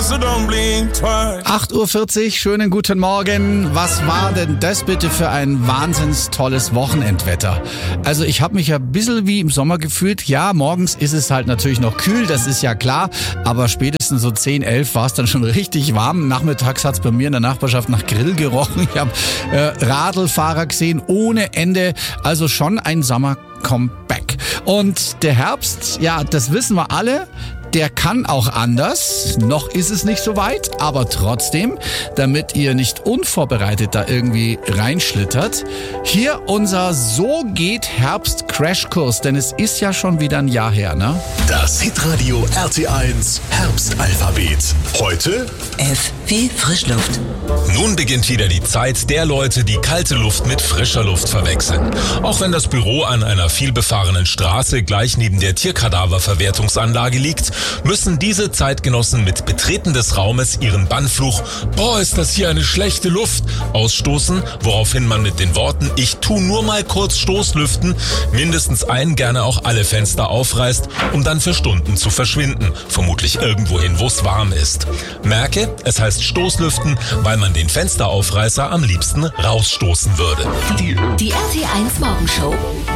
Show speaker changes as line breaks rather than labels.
so don't blink twice.
8:40 Uhr, schönen guten Morgen. Was war denn das bitte für ein wahnsinns tolles Wochenendwetter? Also ich habe mich ja ein bisschen wie im Sommer gefühlt. Ja, morgens ist es halt natürlich noch kühl, das ist ja klar. Aber spätestens so 10, 11 war es dann schon richtig warm. Nachmittags hat es bei mir in der Nachbarschaft nach Grill gerochen. Ich habe Radlfahrer gesehen ohne Ende. Also schon ein Sommer-Comeback. Und der Herbst, ja, das wissen wir alle. Der kann auch anders. Noch ist es nicht so weit, aber trotzdem, damit ihr nicht unvorbereitet da irgendwie reinschlittert, hier unser So geht Herbst-Crashkurs, denn es ist ja schon wieder ein Jahr her, ne?
Das Hitradio RT1 Herbstalphabet. Heute
F wie Frischluft.
Nun beginnt wieder die Zeit der Leute, die kalte Luft mit frischer Luft verwechseln. Auch wenn das Büro an einer vielbefahrenen Straße gleich neben der Tierkadaververwertungsanlage liegt, müssen diese Zeitgenossen mit Betreten des Raumes ihren Bannfluch "Boah, ist das hier eine schlechte Luft" ausstoßen, woraufhin man mit den Worten "Ich tu nur mal kurz Stoßlüften" mindestens ein, gerne auch alle Fenster aufreißt, um dann für Stunden zu verschwinden, vermutlich irgendwohin, wo es warm ist. Merke, es heißt Stoßlüften, weil man den Fensteraufreißer am liebsten rausstoßen würde.
Die RT1 Morgenshow.